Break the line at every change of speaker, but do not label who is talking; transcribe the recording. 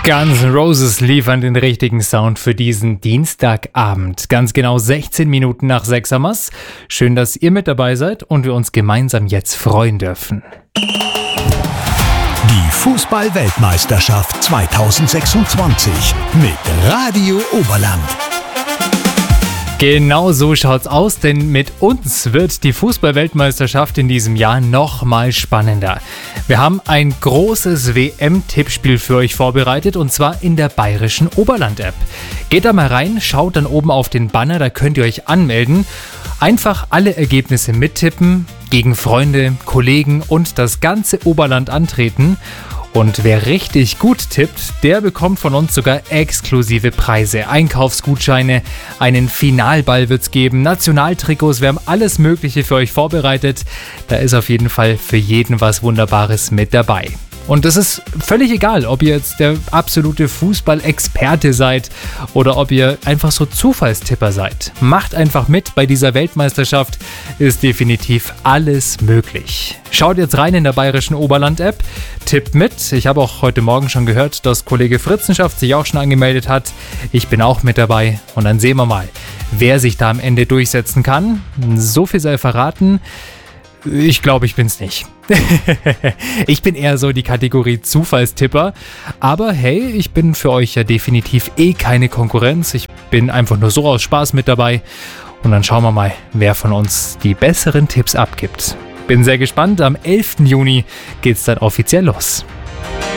Guns N' Roses liefern den richtigen Sound für diesen Dienstagabend. Ganz genau 16 Minuten nach 6 haben wir's. Schön, dass ihr mit dabei seid und wir uns gemeinsam jetzt freuen dürfen.
Die Fußball-Weltmeisterschaft 2026 mit Radio Oberland.
Genau so schaut's aus, denn mit uns wird die Fußball-Weltmeisterschaft in diesem Jahr noch mal spannender. Wir haben ein großes WM-Tippspiel für euch vorbereitet und zwar in der Bayerischen Oberland-App. Geht da mal rein, schaut dann oben auf den Banner, da könnt ihr euch anmelden. Einfach alle Ergebnisse mittippen, gegen Freunde, Kollegen und das ganze Oberland antreten. Und wer richtig gut tippt, der bekommt von uns sogar exklusive Preise. Einkaufsgutscheine, einen Finalball wird's geben, Nationaltrikots, wir haben alles Mögliche für euch vorbereitet. Da ist auf jeden Fall für jeden was Wunderbares mit dabei. Und das ist völlig egal, ob ihr jetzt der absolute Fußballexperte seid oder ob ihr einfach so Zufallstipper seid. Macht einfach mit, bei dieser Weltmeisterschaft ist definitiv alles möglich. Schaut jetzt rein in der Bayerischen Oberland-App, tippt mit. Ich habe auch heute Morgen schon gehört, dass Kollege Fritzenschaft sich auch schon angemeldet hat. Ich bin auch mit dabei und dann sehen wir mal, wer sich da am Ende durchsetzen kann. So viel sei verraten. Ich glaube, ich bin's nicht. Ich bin eher so die Kategorie Zufallstipper. Aber hey, ich bin für euch ja definitiv keine Konkurrenz. Ich bin einfach nur so aus Spaß mit dabei. Und dann schauen wir mal, wer von uns die besseren Tipps abgibt. Bin sehr gespannt. Am 11. Juni geht's dann offiziell los.